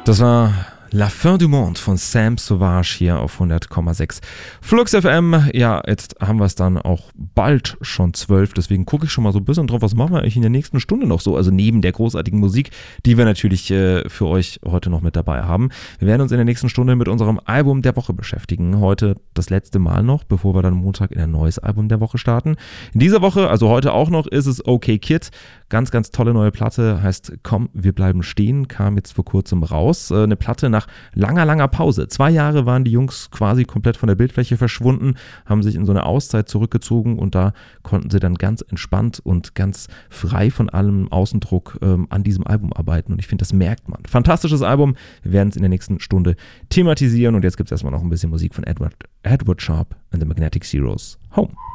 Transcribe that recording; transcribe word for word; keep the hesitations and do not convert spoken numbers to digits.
Das war La Fin du Monde von Sam Sauvage hier auf hundert Komma sechs Flux F M. Ja, jetzt haben wir es dann auch bald schon zwölf, deswegen gucke ich schon mal so ein bisschen drauf, was machen wir eigentlich in der nächsten Stunde noch so, also neben der großartigen Musik, die wir natürlich äh, für euch heute noch mit dabei haben. Wir werden uns in der nächsten Stunde mit unserem Album der Woche beschäftigen. Heute das letzte Mal noch, bevor wir dann Montag in ein neues Album der Woche starten. In dieser Woche, also heute auch noch, ist es OK Kid. Ganz, ganz tolle neue Platte, heißt Komm, wir bleiben stehen, kam jetzt vor kurzem raus. Äh, eine Platte nach langer, langer Pause. Zwei Jahre waren die Jungs quasi komplett von der Bildfläche verschwunden, haben sich in so eine Auszeit zurückgezogen und da konnten sie dann ganz entspannt und ganz frei von allem Außendruck ähm, an diesem Album arbeiten und ich finde, das merkt man. Fantastisches Album, wir werden es in der nächsten Stunde thematisieren und jetzt gibt es erstmal noch ein bisschen Musik von Edward, Edward Sharpe and the Magnetic Zeros. Home.